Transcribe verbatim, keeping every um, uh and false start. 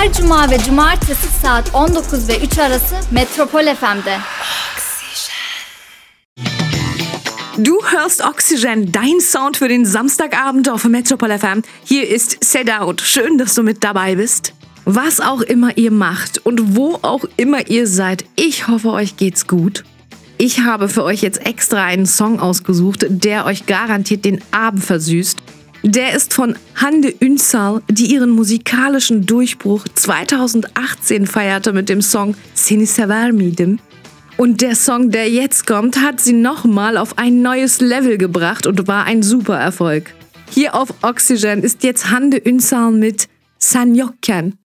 Her cuma ve cumartesi saat on dokuz ve üç arası Metropol F M'de. Du hörst Oxygen, dein Sound für den Samstagabend auf Metropol F M. Hier ist Set Out. Schön, dass du mit dabei bist. Was auch immer ihr macht und wo auch immer ihr seid, ich hoffe, euch geht's gut. Ich habe für euch jetzt extra einen Song ausgesucht, der euch garantiert den Abend versüßt. Der ist von Hande Ünsal, die ihren musikalischen Durchbruch zweitausendachtzehn feierte mit dem Song Seni Sever Miydim. Und der Song, der jetzt kommt, hat sie nochmal auf ein neues Level gebracht und war ein super Erfolg. Hier auf Oxygen ist jetzt Hande Ünsal mit Sen Yokken.